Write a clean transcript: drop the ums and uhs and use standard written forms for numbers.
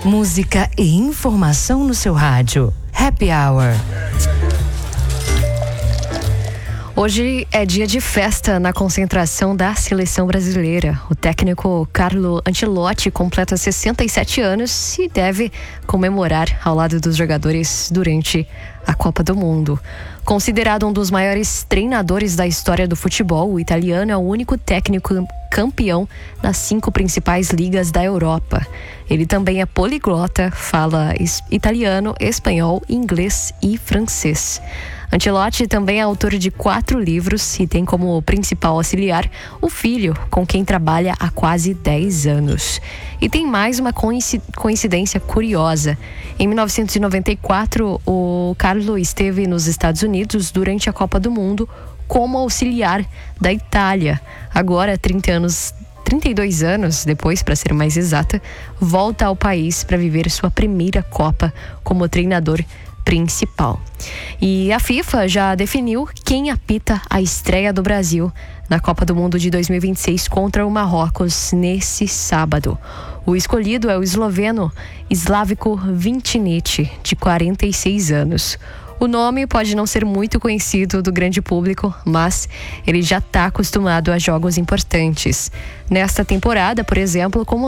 Música e informação no seu rádio. Happy Hour. Hoje é dia de festa na concentração da seleção brasileira. O técnico Carlo Ancelotti completa 67 anos e deve comemorar ao lado dos jogadores durante a Copa do Mundo. Considerado um dos maiores treinadores da história do futebol, o italiano é o único técnico campeão nas 5 principais ligas da Europa. Ele também é poliglota, fala italiano, espanhol, inglês e francês. Ancelotti também é autor de 4 livros e tem como principal auxiliar o filho, com quem trabalha há quase 10 anos. E tem mais uma coincidência curiosa. Em 1994, o Carlo esteve nos Estados Unidos durante a Copa do Mundo como auxiliar da Itália. Agora, 32 anos depois, para ser mais exata, volta ao país para viver sua primeira Copa como treinador principal. E a FIFA já definiu quem apita a estreia do Brasil na Copa do Mundo de 2026 contra o Marrocos nesse sábado. O escolhido é o esloveno Slavko Vincinic, de 46 anos. O nome pode não ser muito conhecido do grande público, mas ele já está acostumado a jogos importantes. Nesta temporada, por exemplo, como